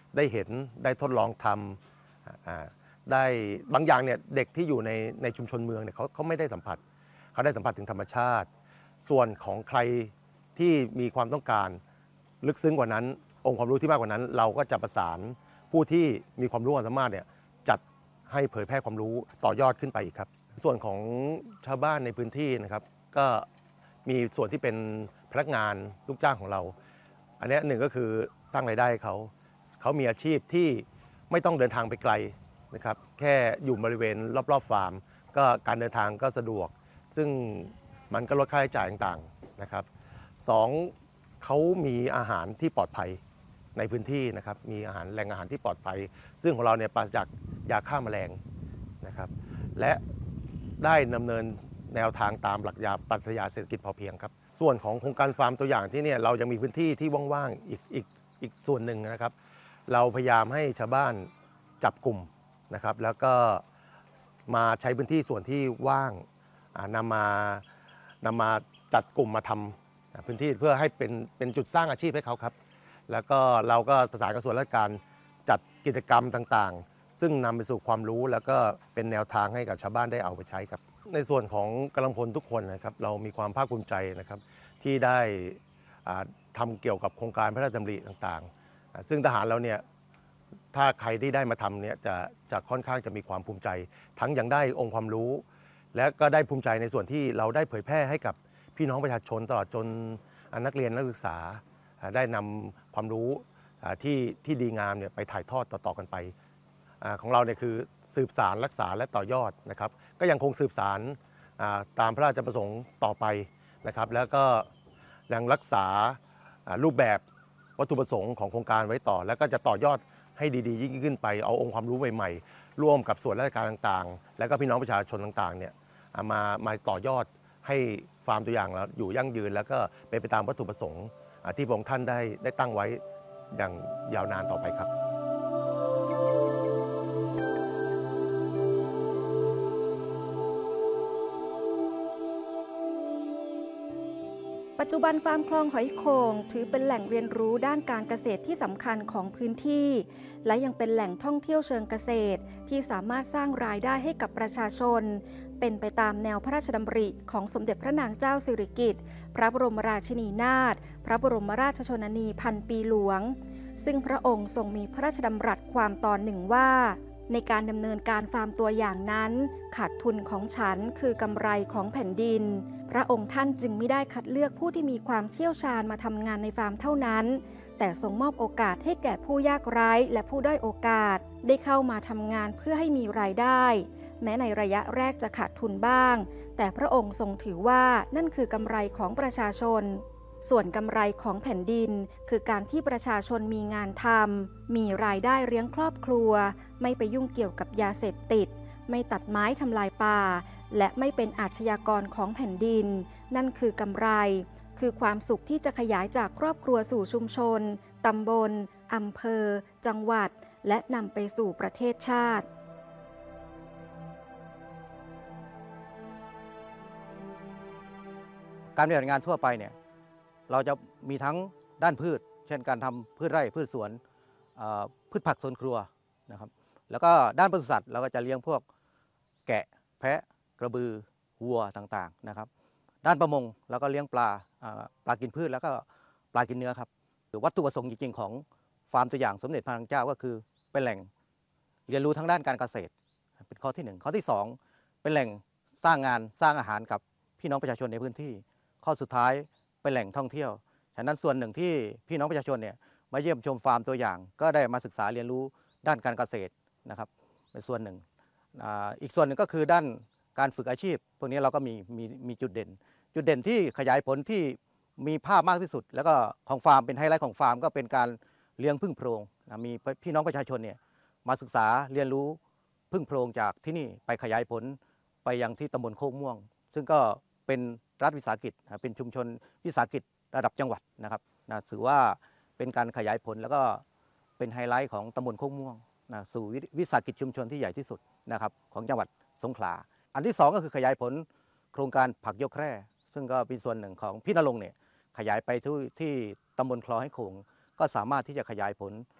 ได้เห็นได้ทดลองทำได้บางอย่างเนี่ยเด็กที่อยู่ในชุมชนเมืองเนี่ยเขาไม่ได้สัมผัสเขาได้สัมผัสถึงธรรมชาติส่วนของใครที่มีความต้องการลึกซึ้งกว่านั้นองค์ความรู้ที่มากกว่านั้นเราก็จะประสานผู้ที่มีความรู้ความสามารถเนี่ยจัดให้เผยแพร่ความรู้ต่อยอดขึ้นไปอีกครับส่วนของชาวบ้านในพื้นที่นะครับก็มีส่วนที่เป็นพนักงานลูกจ้างของเราอันนี้หนึ่งก็คือสร้างรายได้เขามีอาชีพที่ไม่ต้องเดินทางไปไกลนะครับแค่อยู่บริเวณรอบๆฟาร์มก็การเดินทางก็สะดวกซึ่งมันก็ลดค่าใช้จ่ายต่างๆนะครับสองเขามีอาหารที่ปลอดภัยในพื้นที่นะครับมีแหล่งอาหารที่ปลอดภัยซึ่งของเราเนี่ยปราศจากยาฆ่าแมลงนะครับและได้ดำเนินแนวทางตามหลักปรัชญาเศรษฐกิจพอเพียงครับส่วนของโครงการฟาร์มตัวอย่างที่เนี่ยเรายังมีพื้นที่ที่ว่างๆอีกส่วนหนึ่งนะครับเราพยายามให้ชาวบ้านจับกลุ่มนะครับแล้วก็มาใช้พื้นที่ส่วนที่ว่างนำมาจัดกลุ่มมาทำพื้นที่เพื่อให้เป็นจุดสร้างอาชีพให้เขาครับแล้วก็เราก็ประสานกับส่วนราชการจัดกิจกรรมต่างๆซึ่งนำไปสู่ความรู้แล้วก็เป็นแนวทางให้กับชาวบ้านได้เอาไปใช้ครับในส่วนของกำลังพลทุกคนนะครับเรามีความภาคภูมิใจนะครับที่ได้ทำเกี่ยวกับโครงการพระราชดำริต่างๆซึ่งทหารเราเนี่ยถ้าใครที่ได้มาทำเนี่ยจะค่อนข้างจะมีความภูมิใจทั้งยังได้องค์ความรู้และก็ได้ภูมิใจในส่วนที่เราได้เผยแพร่ให้กับพี่น้องประชาชนตลอดจนนักเรียนนักศึกษาได้นำความรู้ที่ดีงามเนี่ยไปถ่ายทอดต่อๆกันไปของเราเนี่ยคือสืบสารรักษาและต่อยอดนะครับก็ยังคงสืบสารตามพระราชประสงค์ต่อไปนะครับแล้วก็ยังรักษารูปแบบวัตถุประสงค์ของโครงการไว้ต่อแล้วก็จะต่อยอดให้ดีๆยิ่งขึ้นไปเอาองค์ความรู้ใหม่ๆร่วมกับส่วนราชการต่างๆและก็พี่น้องประชาชนต่างๆเนี่ยมาต่อยอดให้ฟาร์มตัวอย่างเราอยู่ยั่งยืนแล้วก็เป็นไปตามวัตถุประสงค์ที่พระองค์ท่านได้ตั้งไว้อย่างยาวนานต่อไปครับปัจจุบันฟาร์มคลองหอยโข่งถือเป็นแหล่งเรียนรู้ด้านการเกษตรที่สำคัญของพื้นที่และยังเป็นแหล่งท่องเที่ยวเชิงเกษตรที่สามารถสร้างรายได้ให้กับประชาชนเป็นไปตามแนวพระราชดำริของสมเด็จพระนางเจ้าสิริกิติ์พระบรมราชินีนาถพระบรมราชชนนีพันปีหลวงซึ่งพระองค์ทรงมีพระราชดำรัสความตอนหนึ่งว่าในการดำเนินการฟาร์มตัวอย่างนั้นขาดทุนของฉันคือกำไรของแผ่นดินพระองค์ท่านจึงไม่ได้คัดเลือกผู้ที่มีความเชี่ยวชาญมาทำงานในฟาร์มเท่านั้นแต่ทรงมอบโอกาสให้แก่ผู้ยากไร้และผู้ด้อยโอกาสได้เข้ามาทำงานเพื่อให้มีรายได้แม้ในระยะแรกจะขาดทุนบ้างแต่พระองค์ทรงถือว่านั่นคือกำไรของประชาชนส่วนกำไรของแผ่นดินคือการที่ประชาชนมีงานทำมีรายได้เลี้ยงครอบครัวไม่ไปยุ่งเกี่ยวกับยาเสพติดไม่ตัดไม้ทำลายป่าและไม่เป็นอาชญากรของแผ่นดินนั่นคือกำไรคือความสุขที่จะขยายจากครอบครัวสู่ชุมชนตำบลอำเภอจังหวัดและนำไปสู่ประเทศชาติการปฏิบัติงานทั่วไปเนี่ยเราจะมีทั้งด้านพืชเช่นการทำพืชไร่พืชสวนพืชผักสวนครัวนะครับแล้วก็ด้านปศุสัตว์เราก็จะเลี้ยงพวกแกะแพะกระบือวัวต่างๆนะครับด้านประมงเราก็เลี้ยงปลากินพืชแล้วก็ปลากินเนื้อครับวัตถุประสงค์จริงๆของฟาร์มตัวอย่างสมเด็จพระนางเจ้าก็คือเป็นแหล่งเรียนรู้ทั้งด้านการเกษตรเป็นข้อที่1ข้อที่2เป็นแหล่งสร้างงานสร้างอาหารกับพี่น้องประชาชนในพื้นที่ข้อสุดท้ายเป็นแหล่งท่องเที่ยวฉะนั้นส่วนหนึ่งที่พี่น้องประชาชนเนี่ยมาเยี่ยมชมฟาร์มตัวอย่างก็ได้มาศึกษาเรียนรู้ด้านการเกษตรนะครับเป็นส่วนหนึ่งอีกส่วนหนึ่งก็คือด้านการฝึกอาชีพพวกนี้เราก็มีจุดเด่นที่ขยายผลที่มีภาพมากที่สุดแล้วก็ของฟาร์มเป็นไฮไลท์ของฟาร์มก็เป็นการเลี้ยงผึ้งโพรงมีพี่น้องประชาชนเนี่ยมาศึกษาเรียนรู้ผึ้งโพรงจากที่นี่ไปขยายผลไปยังที่ตำบลโคกม่วงซึ่งก็เป็นรัฐวิสาหกิจเป็นชุมชนวิสาหกิจระดับจังหวัดนะครับถือว่าเป็นการขยายผลแล้วก็เป็นไฮไลท์ของตำบลโคกม่วงสู่วิสาหกิจชุมชนที่ใหญ่ที่สุดนะครับของจังหวัดสงขลาอันที่2ก็คือขยายผลโครงการผักยกแคร่ซึ่งก็เป็นส่วนหนึ่งของพี่ณรงค์เนี่ยขยายไปที่ตำบลคลองให้โขงก็สามารถที่จะขยายผล